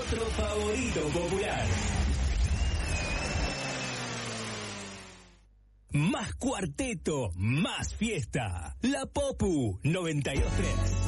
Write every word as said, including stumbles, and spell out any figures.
nuestro favorito popular. Más cuarteto, más fiesta. La Popu noventa y dos punto tres.